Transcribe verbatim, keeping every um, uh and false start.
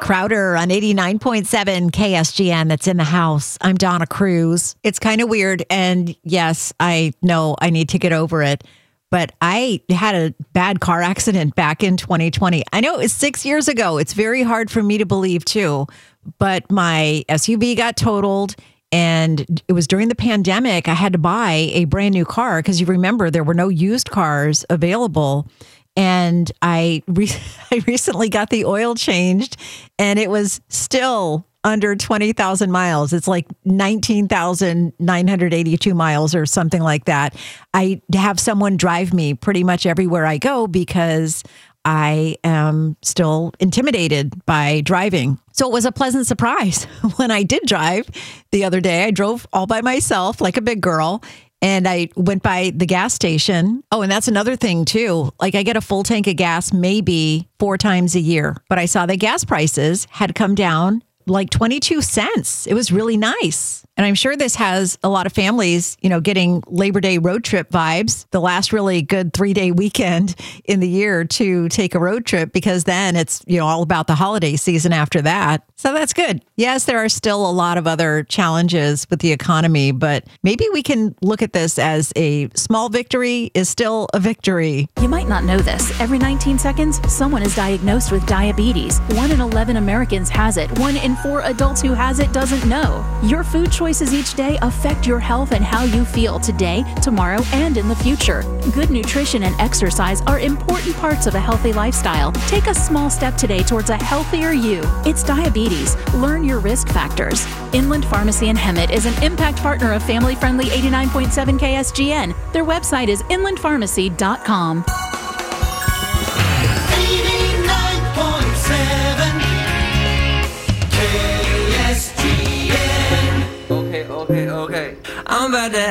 Crowder on eighty-nine point seven K S G N. That's in the house. I'm Donna Cruz. It's kind of weird. And yes, I know I need to get over it. But I had a bad car accident back in twenty twenty. I know it was six years ago. It's very hard for me to believe, too. But my S U V got totaled. And it was during the pandemic. I had to buy a brand new car because you remember there were no used cars available. And I, re- I recently got the oil changed and it was still under twenty thousand miles. It's like nineteen thousand nine hundred eighty-two miles or something like that. I have someone drive me pretty much everywhere I go because I am still intimidated by driving. So it was a pleasant surprise when I did drive the other day. I drove all by myself like a big girl. And I went by the gas station. Oh, and that's another thing, too. Like I get a full tank of gas maybe four times a year. But I saw the gas prices had come down like twenty-two cents. It was really nice. And I'm sure this has a lot of families, you know, getting Labor Day road trip vibes, the last really good three day weekend in the year to take a road trip, because then it's, you know, all about the holiday season after that. So that's good. Yes, there are still a lot of other challenges with the economy, but maybe we can look at this as a small victory is still a victory. You might not know this. Every nineteen seconds, someone is diagnosed with diabetes. One in eleven Americans has it. One in four adults who has it doesn't know. Your food choices each day affect your health and how you feel today, tomorrow, and in the future. Good nutrition and exercise are important parts of a healthy lifestyle. Take a small step today towards a healthier you. It's diabetes. Learn your risk factors. Inland Pharmacy in Hemet is an impact partner of family-friendly eighty-nine point seven K S G N. Their website is inland pharmacy dot com. Okay, okay, okay. I'm about to